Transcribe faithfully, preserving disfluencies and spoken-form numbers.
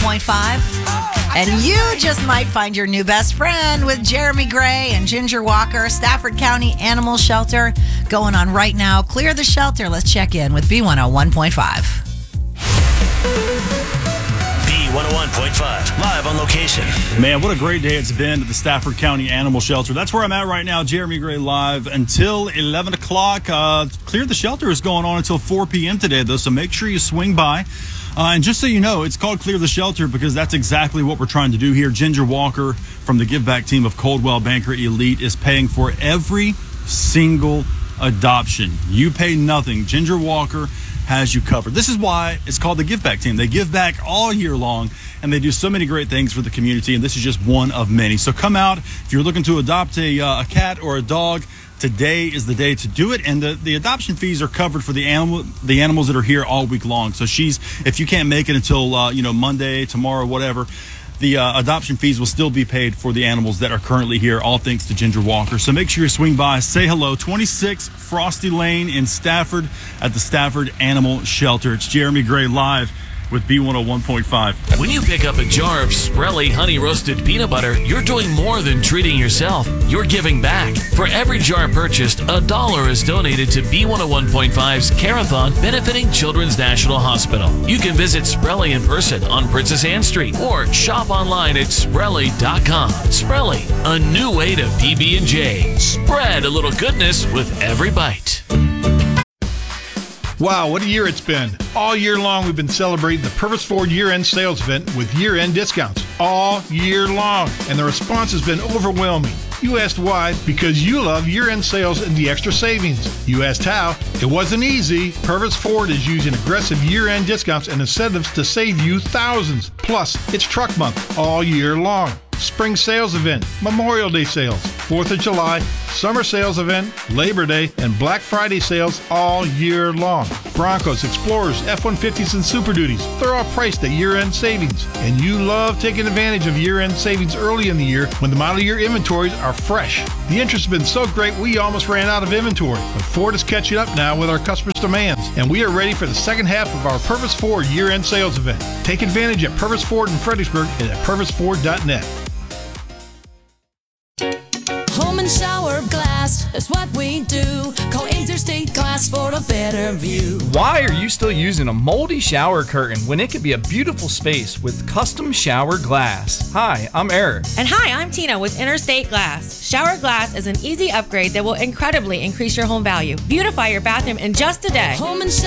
point five. And you just might find your new best friend with Jeremy Gray and Ginger Walker, Stafford County Animal Shelter, going on right now. Clear the shelter. Let's check in with B one oh one point five. B one oh one point five, live on location. Man, what a great day it's been at the Stafford County Animal Shelter. That's where I'm at right now. Jeremy Gray live until eleven o'clock. Uh, Clear the Shelter is going on until four p.m. today, though, so make sure you swing by. Uh, and just so you know, it's called Clear the Shelter because that's exactly what we're trying to do here. Ginger Walker from the Give Back team of Coldwell Banker Elite is paying for every single adoption. You pay nothing. Ginger Walker has you covered. This is why it's called the Give Back team. They give back all year long, and they do so many great things for the community, and this is just one of many. So come out. If you're looking to adopt a, uh, a cat or a dog, today is the day to do it, and the, the adoption fees are covered for the animal the animals that are here all week long. So she's if you can't make it until uh, you know Monday, tomorrow, whatever, the uh, adoption fees will still be paid for the animals that are currently here, all thanks to Ginger Walker. So make sure you swing by, say hello. twenty-six Frosty Lane in Stafford at the Stafford Animal Shelter. It's Jeremy Gray live with B one oh one point five. When you pick up a jar of Sprelly honey roasted peanut butter, you're doing more than treating yourself. You're giving back. For every jar purchased, a dollar is donated to B one oh one point five's Carathon benefiting Children's National Hospital. You can visit Sprelly in person on Princess Anne Street or shop online at Sprelly dot com. Sprelly, a new way to P B and J. Spread a little goodness with every bite. Wow, what a year it's been. All year long, we've been celebrating the Purvis Ford year-end sales event with year-end discounts. All year long. And the response has been overwhelming. You asked why? Because you love year-end sales and the extra savings. You asked how? It wasn't easy. Purvis Ford is using aggressive year-end discounts and incentives to save you thousands. Plus, it's truck month all year long. Spring sales event, Memorial Day sales, fourth of July, summer sales event, Labor Day, and Black Friday sales all year long. Broncos, Explorers, F one fifties, and Super Duties, they're all priced at year-end savings. And you love taking advantage of year-end savings early in the year when the model year inventories are fresh. The interest has been so great we almost ran out of inventory, but Ford is catching up now with our customers' demands, and we are ready for the second half of our Purvis Ford year-end sales event. Take advantage at Purvis Ford in Fredericksburg and at purvis ford dot net. Home and shower glass, that's what we do. Call Interstate Glass for a better view. Why are you still using a moldy shower curtain when it could be a beautiful space with custom shower glass? Hi, I'm Eric. And hi, I'm Tina with Interstate Glass. Shower glass is an easy upgrade that will incredibly increase your home value. Beautify your bathroom in just a day. Home and